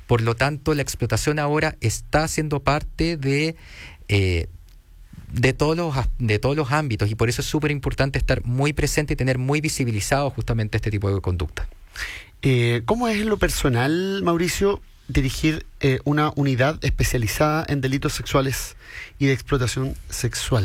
Por lo tanto, la explotación ahora está siendo parte de todos los ámbitos, y por eso es súper importante estar muy presente y tener muy visibilizado justamente este tipo de conducta. ¿Cómo es en lo personal, Mauricio, dirigir una unidad especializada en delitos sexuales y de explotación sexual?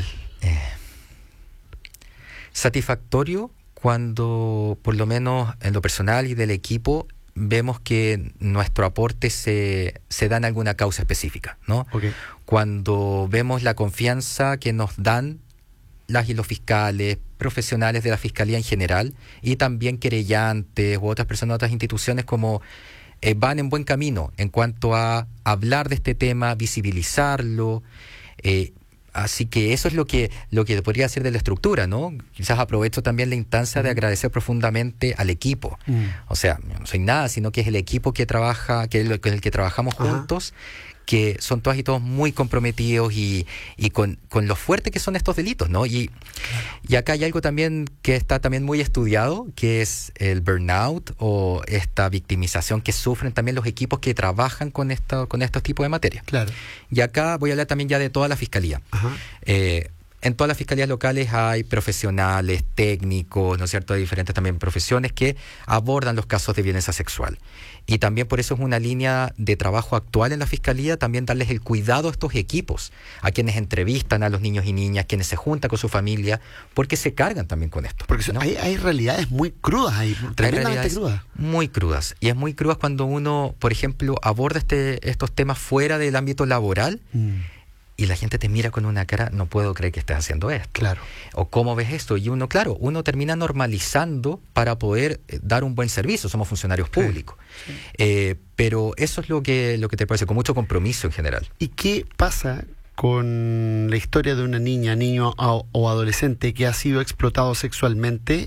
Satisfactorio cuando, por lo menos en lo personal y del equipo, vemos que nuestro aporte se da en alguna causa específica, ¿no? Okay. Cuando vemos la confianza que nos dan las y los fiscales, profesionales de la Fiscalía en general, y también querellantes u otras personas de otras instituciones, como van en buen camino en cuanto a hablar de este tema, visibilizarlo. Así que eso es lo que podría ser de la estructura, ¿no? Quizás aprovecho también la instancia de agradecer profundamente al equipo. O sea, no soy nada, sino que es el equipo que trabaja, con el que trabajamos juntos, que son todas y todos muy comprometidos y con lo fuerte que son estos delitos, ¿no? Y acá hay algo también que está también muy estudiado, que es el burnout o esta victimización que sufren también los equipos que trabajan con estos tipos de materias. Claro. Y acá voy a hablar también ya de toda la fiscalía. En todas las fiscalías locales hay profesionales, técnicos, ¿no es cierto?, de diferentes también profesiones que abordan los casos de violencia sexual. Y también por eso es una línea de trabajo actual en la fiscalía, también darles el cuidado a estos equipos, a quienes entrevistan a los niños y niñas, quienes se juntan con su familia, porque se cargan también con esto, porque ¿no? hay realidades muy crudas ahí, tremendamente crudas. Muy crudas. Y es muy crudas cuando uno, por ejemplo, aborda estos temas fuera del ámbito laboral. Y la gente te mira con una cara, no puedo creer que estés haciendo esto. Claro. O cómo ves esto. Y uno termina normalizando para poder dar un buen servicio. Somos funcionarios públicos. Sí. Pero eso es lo que te parece, con mucho compromiso en general. ¿Y qué pasa con la historia de una niña, niño o adolescente que ha sido explotado sexualmente,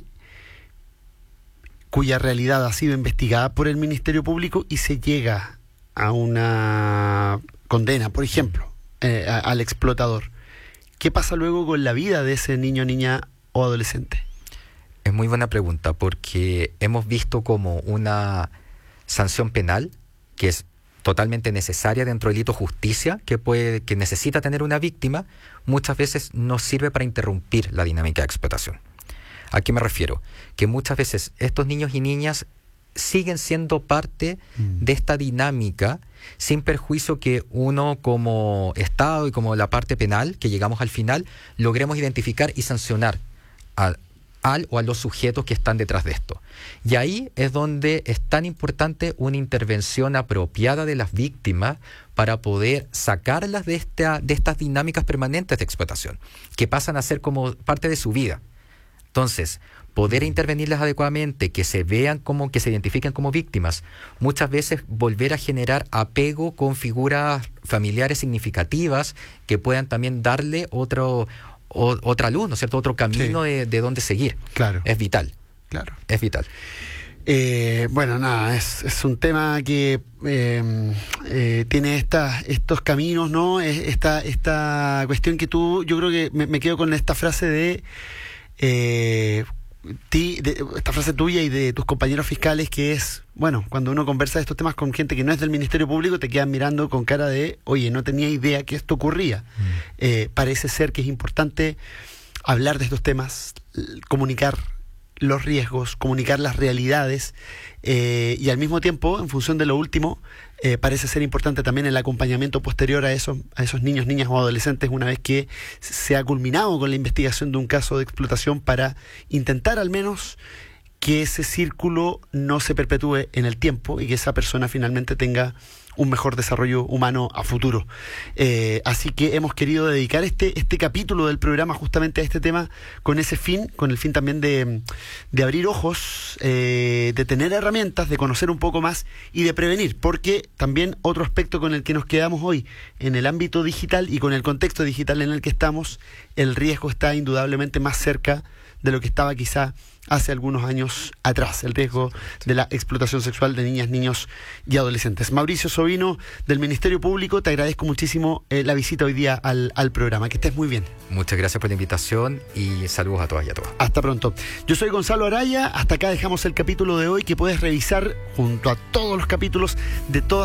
cuya realidad ha sido investigada por el Ministerio Público y se llega a una condena, por ejemplo, al explotador? ¿Qué pasa luego con la vida de ese niño, niña o adolescente? Es muy buena pregunta, porque hemos visto como una sanción penal que es totalmente necesaria dentro del hito justicia que necesita tener una víctima, muchas veces no sirve para interrumpir la dinámica de explotación. ¿A qué me refiero? Que muchas veces estos niños y niñas siguen siendo parte de esta dinámica, sin perjuicio que uno como Estado y como la parte penal, que llegamos al final, logremos identificar y sancionar al o a los sujetos que están detrás de esto. Y ahí es donde es tan importante una intervención apropiada de las víctimas para poder sacarlas de estas dinámicas permanentes de explotación, que pasan a ser como parte de su vida. Entonces, poder intervenirlas adecuadamente, que se vean como, que se identifiquen como víctimas, muchas veces volver a generar apego con figuras familiares significativas que puedan también darle otra luz, ¿no es cierto?, otro camino de dónde seguir. Claro. Es vital. Claro. Es vital. Bueno, nada, es un tema que tiene estos caminos, ¿no? Esta cuestión que yo creo que me quedo con esta frase de esta frase tuya y de tus compañeros fiscales, que es, bueno, cuando uno conversa de estos temas con gente que no es del Ministerio Público, te quedan mirando con cara de, oye, no tenía idea que esto ocurría. Parece ser que es importante hablar de estos temas, comunicar los riesgos, comunicar las realidades, y al mismo tiempo, en función de lo último, parece ser importante también el acompañamiento posterior a esos niños, niñas o adolescentes, una vez que se ha culminado con la investigación de un caso de explotación, para intentar al menos que ese círculo no se perpetúe en el tiempo y que esa persona finalmente tenga un mejor desarrollo humano a futuro. Así que hemos querido dedicar este capítulo del programa justamente a este tema con ese fin, con el fin también de abrir ojos, de tener herramientas, de conocer un poco más y de prevenir, porque también otro aspecto con el que nos quedamos hoy, en el ámbito digital y con el contexto digital en el que estamos, el riesgo está indudablemente más cerca de lo que estaba quizá hace algunos años atrás, el riesgo de la explotación sexual de niñas, niños y adolescentes. Mauricio Sovino, del Ministerio Público, te agradezco muchísimo la visita hoy día al programa. Que estés muy bien. Muchas gracias por la invitación y saludos a todas y a todos. Hasta pronto. Yo soy Gonzalo Araya. Hasta acá dejamos el capítulo de hoy, que puedes revisar junto a todos los capítulos de todas